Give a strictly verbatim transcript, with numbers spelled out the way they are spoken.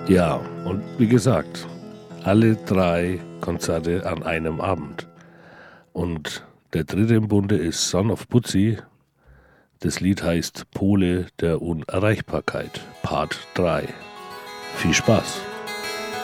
Ja, und wie gesagt, alle drei Konzerte an einem Abend. Und der dritte im Bunde ist Son of Pussy. Das Lied heißt Pole der Unerreichbarkeit, Part drei. Viel Spaß!